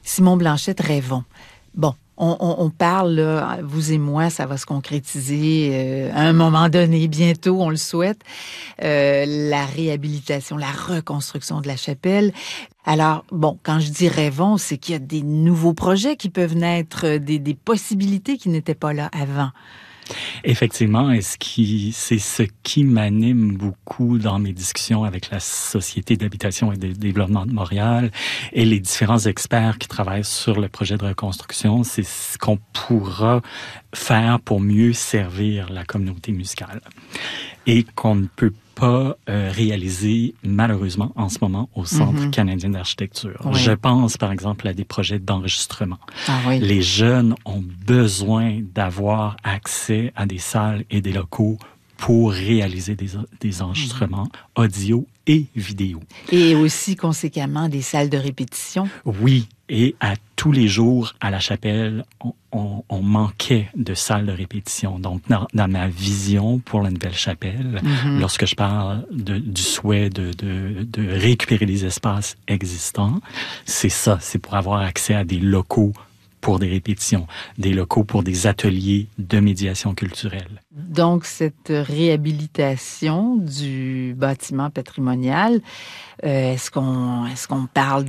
Simon Blanchette, rêvons. Bon, on parle, là, vous et moi, ça va se concrétiser à un moment donné, bientôt, on le souhaite, la réhabilitation, la reconstruction de la chapelle. Alors, bon, quand je dis rêvons, c'est qu'il y a des nouveaux projets qui peuvent naître, des possibilités qui n'étaient pas là avant. Effectivement, c'est ce qui m'anime beaucoup dans mes discussions avec la Société d'habitation et de développement de Montréal et les différents experts qui travaillent sur le projet de reconstruction. C'est ce qu'on pourra faire pour mieux servir la communauté musicale et qu'on ne peut pas réaliser, malheureusement, en ce moment, au Centre canadien d'architecture. Oui. Je pense, par exemple, à des projets d'enregistrement. Ah oui. Les jeunes ont besoin d'avoir accès à des salles et des locaux pour réaliser des enregistrements audio et vidéo. Et aussi, conséquemment, des salles de répétition. Oui, et à tous les jours, à la chapelle, on manquait de salles de répétition. Donc, dans ma vision pour la nouvelle chapelle, lorsque je parle du souhait de récupérer les espaces existants, c'est ça, c'est pour avoir accès à des locaux pour des répétitions, des locaux pour des ateliers de médiation culturelle. Donc, cette réhabilitation du bâtiment patrimonial, est-ce qu'on parle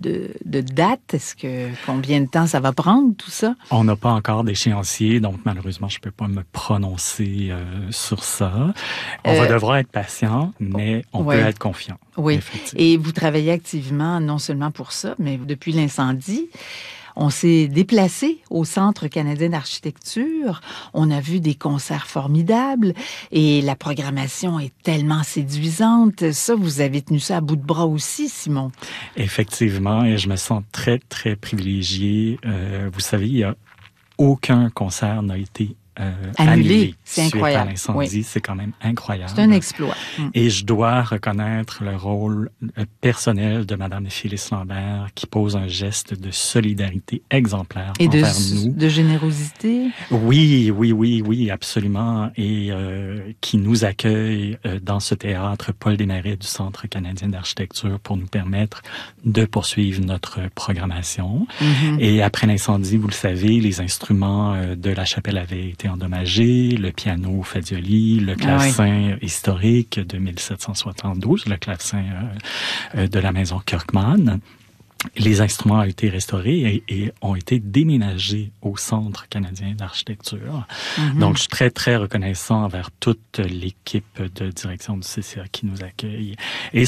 de date? Combien de temps ça va prendre, tout ça? On n'a pas encore d'échéancier, donc malheureusement, je ne peux pas me prononcer sur ça. On va devoir être patient, mais on peut être confiant. Oui, et vous travaillez activement, non seulement pour ça, mais depuis l'incendie. On s'est déplacé au Centre canadien d'architecture. On a vu des concerts formidables et la programmation est tellement séduisante. Ça, vous avez tenu ça à bout de bras aussi, Simon. Effectivement, et je me sens très, très privilégié. Vous savez, il n'y a aucun concert n'a été annulé. C'est incroyable. À l'incendie, c'est quand même incroyable. C'est un exploit. Et je dois reconnaître le rôle personnel de Madame Phyllis Lambert qui pose un geste de solidarité exemplaire envers nous. De générosité. Oui, absolument. Et qui nous accueille dans ce théâtre Paul Desmarais du Centre canadien d'architecture pour nous permettre de poursuivre notre programmation. Et après l'incendie, vous le savez, les instruments de la chapelle avaient été endommagé, le piano Fadioli, le clavecin historique de 1772, le clavecin de la maison Kirkman. Les instruments ont été restaurés et ont été déménagés au Centre canadien d'architecture. Donc, je suis très, très reconnaissant envers toute l'équipe de direction du CCA qui nous accueille. Et